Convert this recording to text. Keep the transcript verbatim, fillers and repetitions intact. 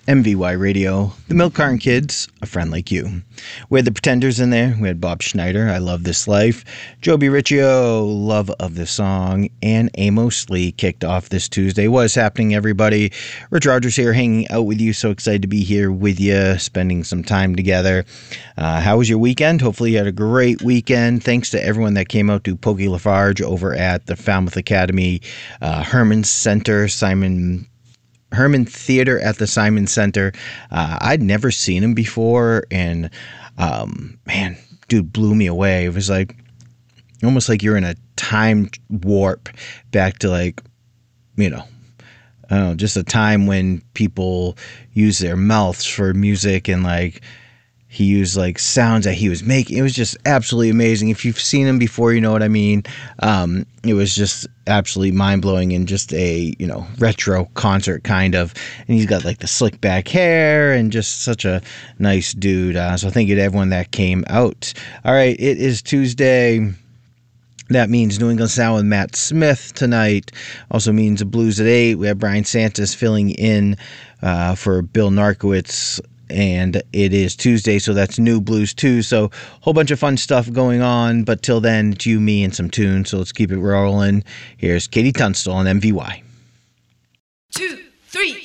M V Y Radio, the Milk Carton Kids, a friend like you. We had the Pretenders in there. We had Bob Schneider, I Love This Life. Joby Riccio, Love of the Song. And Amos Lee kicked off this Tuesday. What is happening, everybody? Rich Rogers here, hanging out with you. So excited to be here with you, spending some time together. Uh, how was your weekend? Hopefully you had a great weekend. Thanks to everyone that came out to Pokey Lafarge over at the Falmouth Academy, uh, Herman Center, Simon Herman Theater at the Simon Center. Uh, I'd never seen him before, and um, man, dude blew me away. It was like almost like you're in a time warp back to, like, you know, I don't know, just a time when people use their mouths for music, and like he used like sounds that he was making. It was just absolutely amazing. If you've seen him before, you know what I mean. Um, it was just absolutely mind-blowing, and just a, you know, retro concert kind of. And he's got like the slick back hair, and just such a nice dude. Uh, so thank you to everyone that came out. All right, it is Tuesday. That means New England Sound with Matt Smith tonight. Also means the Blues at eight. We have Brian Santos filling in uh, for Bill Narkowitz. And it is Tuesday, so that's New Blues too. So a whole bunch of fun stuff going on. But till then, it's you, me, and some tunes. So let's keep it rolling. Here's Katie Tunstall on M V Y. Two, three.